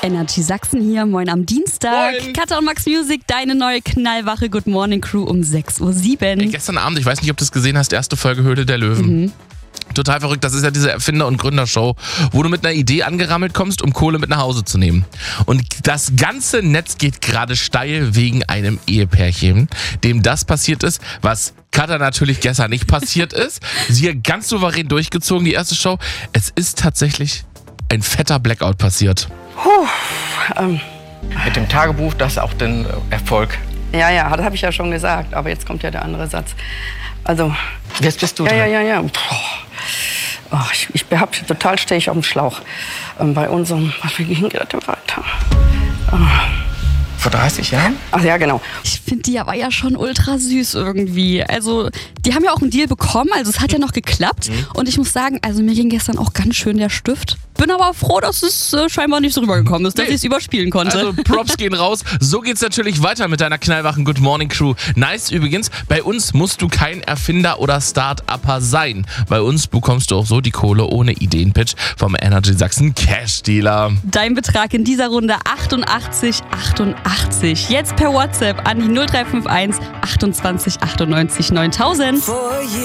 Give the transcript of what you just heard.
Energy Sachsen hier, moin am Dienstag. Moin. Katja und Max Music, deine neue knallwache Good Morning Crew um 6:07 Uhr. Gestern Abend, ich weiß nicht, ob du es gesehen hast, erste Folge Höhle der Löwen. Total verrückt, das ist ja diese Erfinder- und Gründershow, wo du mit einer Idee angerammelt kommst, um Kohle mit nach Hause zu nehmen. Und das ganze Netz geht gerade steil wegen einem Ehepärchen, dem das passiert ist, was Katja natürlich gestern nicht passiert ist. Sie hat ganz souverän durchgezogen, die erste Show. Es ist tatsächlich ein fetter Blackout passiert. Mit dem Tagebuch, das auch den Erfolg. Ja, das habe ich ja schon gesagt, aber jetzt kommt ja der andere Satz. Also, Jetzt bist du dran. ja. Oh, ich total stehe ich auf dem Schlauch. Bei unserem, wie ging das denn weiter? Vor 30 Jahren? Ach ja, genau. Ich finde die aber ja schon ultra süß irgendwie. Also, die haben ja auch einen Deal bekommen, also es hat ja noch geklappt. Und ich muss sagen, also mir ging gestern auch ganz schön der Stift. Bin aber froh, dass es scheinbar nicht so rübergekommen ist, dass ich es überspielen konnte. Also Props gehen raus. So geht's natürlich weiter mit deiner knallwachen Good Morning Crew. Nice übrigens, bei uns musst du kein Erfinder oder Start-Upper sein. Bei uns bekommst du auch so die Kohle ohne Ideenpitch vom Energy Sachsen Cash Dealer. Dein Betrag in dieser Runde 88,88. Jetzt per WhatsApp an die 0351 28 98 9000.